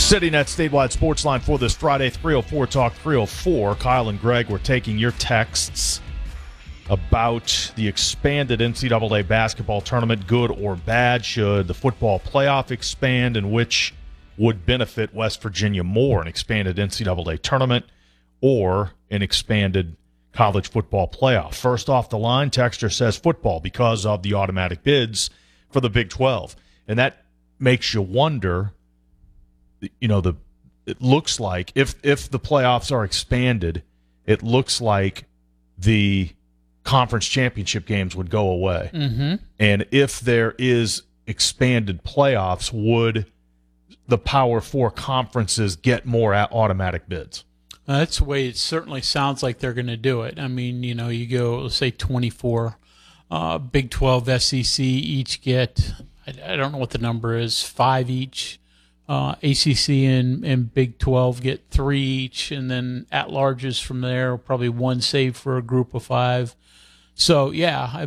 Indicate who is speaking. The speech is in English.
Speaker 1: Sitting at Statewide Sports Line for this Friday, 304 Talk 304. Kyle and Greg were taking your texts about the expanded NCAA basketball tournament, good or bad. Should the football playoff expand, and which would benefit West Virginia more, an expanded NCAA tournament or an expanded college football playoff? First off the line, texter says football because of the automatic bids for the Big 12. And that makes you wonder, it looks like if the playoffs are expanded, it looks like the conference championship games would go away. Mm-hmm. And if there is expanded playoffs, would the Power Four conferences get more automatic bids?
Speaker 2: That's the way it certainly sounds like they're going to do it. I mean, you go, let's say 24 Big 12, SEC each get, I don't know what the number is, 5 each. ACC and Big 12 get 3 each, and then at-larges from there, probably 1 save for a group of 5. So, yeah,